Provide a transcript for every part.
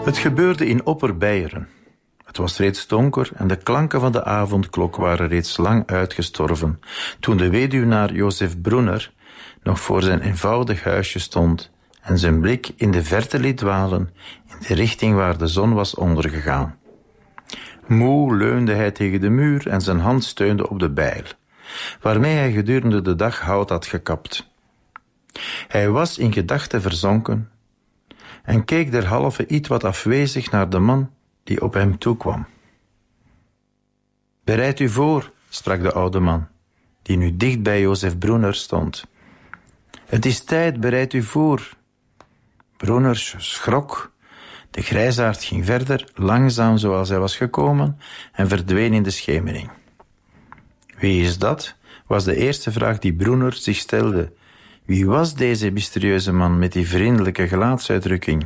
Het gebeurde in Opper-Beieren. Het was reeds donker en de klanken van de avondklok waren reeds lang uitgestorven, toen de weduwnaar Jozef Brunner nog voor zijn eenvoudig huisje stond en zijn blik in de verte liet dwalen in de richting waar de zon was ondergegaan. Moe leunde hij tegen de muur en zijn hand steunde op de bijl, waarmee hij gedurende de dag hout had gekapt. Hij was in gedachten verzonken en keek derhalve ietwat afwezig naar de man die op hem toekwam. Bereid u voor, sprak de oude man, die nu dicht bij Jozef Brunner stond. Het is tijd, bereid u voor. Brunner schrok. De grijsaard ging verder, langzaam zoals hij was gekomen, en verdween in de schemering. Wie is dat? Was de eerste vraag die Brunner zich stelde. Wie was deze mysterieuze man met die vriendelijke gelaatsuitdrukking?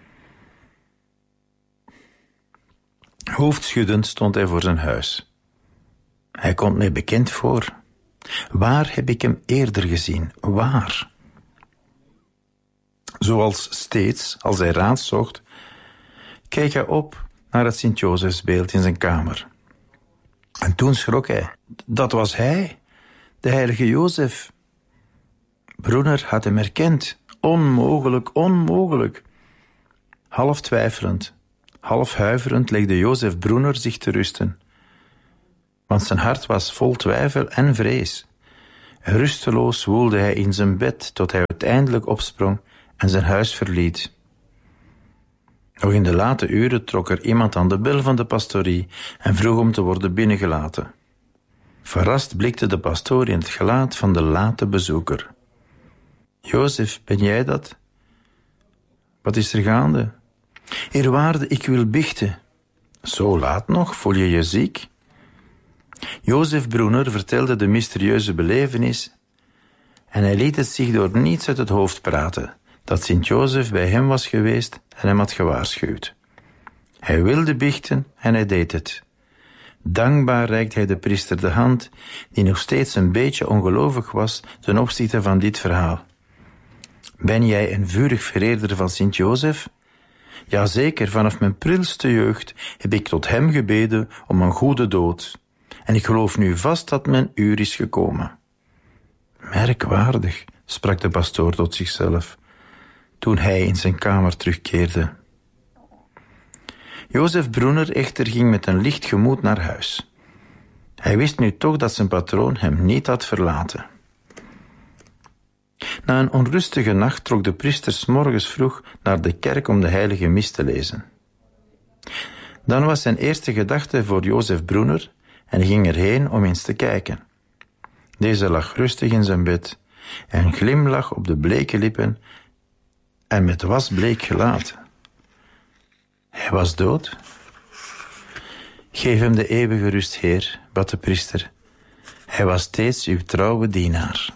Hoofdschuddend stond hij voor zijn huis. Hij komt mij bekend voor. Waar heb ik hem eerder gezien? Waar? Zoals steeds, als hij raad zocht, keek hij op naar het Sint-Jozefsbeeld in zijn kamer. En toen schrok hij. Dat was hij, de heilige Jozef. Brunner had hem herkend. Onmogelijk, onmogelijk. Half twijfelend, half huiverend legde Jozef Brunner zich te rusten. Want zijn hart was vol twijfel en vrees. Rusteloos woelde hij in zijn bed tot hij uiteindelijk opsprong en zijn huis verliet. Nog in de late uren trok er iemand aan de bel van de pastorie en vroeg om te worden binnengelaten. Verrast blikte de pastoor in het gelaat van de late bezoeker. Jozef, ben jij dat? Wat is er gaande? Eerwaarde, ik wil biechten. Zo laat nog, voel je je ziek? Jozef Brunner vertelde de mysterieuze belevenis en hij liet het zich door niets uit het hoofd praten, dat Sint-Jozef bij hem was geweest en hem had gewaarschuwd. Hij wilde biechten en hij deed het. Dankbaar reikte hij de priester de hand, die nog steeds een beetje ongelovig was ten opzichte van dit verhaal. Ben jij een vurig vereerder van Sint-Jozef? Jazeker, vanaf mijn prilste jeugd heb ik tot hem gebeden om een goede dood. En ik geloof nu vast dat mijn uur is gekomen. Merkwaardig, sprak de pastoor tot zichzelf, toen hij in zijn kamer terugkeerde. Jozef Brunner echter ging met een licht gemoed naar huis. Hij wist nu toch dat zijn patroon hem niet had verlaten. Na een onrustige nacht trok de priester 's morgens vroeg naar de kerk om de heilige mis te lezen. Dan was zijn eerste gedachte voor Jozef Brunner en hij ging erheen om eens te kijken. Deze lag rustig in zijn bed, een glimlach op de bleke lippen en met wasbleek gelaat. Hij was dood. Geef hem de eeuwige rust, Heer, bad de priester. Hij was steeds uw trouwe dienaar.